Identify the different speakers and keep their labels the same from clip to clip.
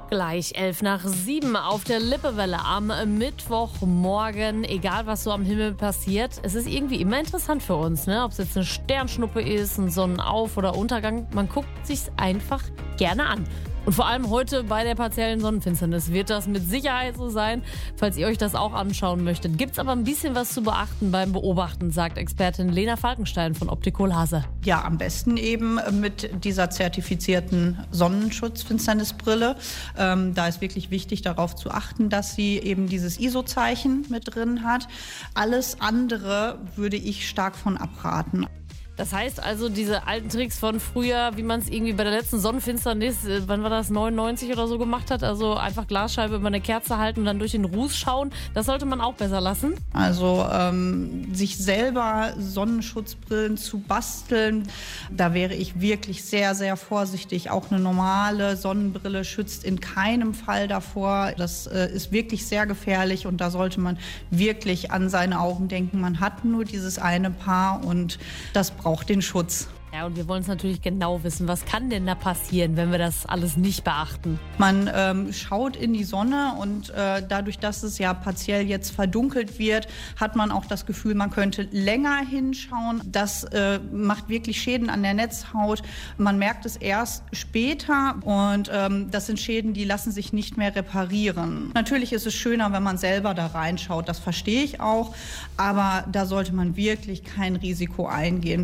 Speaker 1: Gleich 11:07 auf der Lippewelle am Mittwochmorgen. Egal, was so am Himmel passiert, es ist irgendwie immer interessant für uns, ne? Ob es jetzt eine Sternschnuppe ist, ein Sonnenauf- oder Untergang. Man guckt sich's einfach gerne an. Und vor allem heute bei der partiellen Sonnenfinsternis wird das mit Sicherheit so sein, falls ihr euch das auch anschauen möchtet. Gibt's aber ein bisschen was zu beachten beim Beobachten, sagt Expertin Lena Falkenstein von Optical Hase.
Speaker 2: Ja, am besten eben mit dieser zertifizierten Sonnenschutzfinsternisbrille. Da ist wirklich wichtig, darauf zu achten, dass sie eben dieses ISO-Zeichen mit drin hat. Alles andere würde ich stark von abraten.
Speaker 1: Das heißt also, diese alten Tricks von früher, wie man es irgendwie bei der letzten Sonnenfinsternis, wann war das, 99 oder so gemacht hat, also einfach Glasscheibe über eine Kerze halten und dann durch den Ruß schauen, das sollte man auch besser lassen.
Speaker 2: Also sich selber Sonnenschutzbrillen zu basteln, da wäre ich wirklich sehr, sehr vorsichtig. Auch eine normale Sonnenbrille schützt in keinem Fall davor. Das ist wirklich sehr gefährlich und da sollte man wirklich an seine Augen denken. Man hat nur dieses eine Paar und das braucht den Schutz.
Speaker 1: Ja, und wir wollen es natürlich genau wissen, was kann denn da passieren, wenn wir das alles nicht beachten?
Speaker 2: Man schaut in die Sonne und dadurch, dass es ja partiell jetzt verdunkelt wird, hat man auch das Gefühl, man könnte länger hinschauen. Das macht wirklich Schäden an der Netzhaut. Man merkt es erst später und das sind Schäden, die lassen sich nicht mehr reparieren. Natürlich ist es schöner, wenn man selber da reinschaut, das verstehe ich auch, aber da sollte man wirklich kein Risiko eingehen.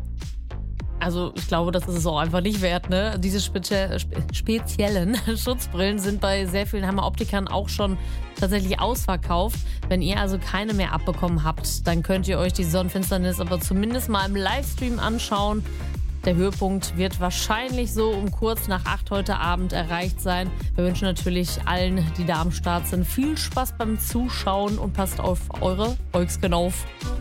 Speaker 1: Also ich glaube, das ist es auch einfach nicht wert, ne? Diese speziellen Schutzbrillen sind bei sehr vielen Hammer-Optikern auch schon tatsächlich ausverkauft. Wenn ihr also keine mehr abbekommen habt, dann könnt ihr euch die Sonnenfinsternis aber zumindest mal im Livestream anschauen. Der Höhepunkt wird wahrscheinlich so um kurz nach 8 heute Abend erreicht sein. Wir wünschen natürlich allen, die da am Start sind, viel Spaß beim Zuschauen und passt auf eure Volksgen auf.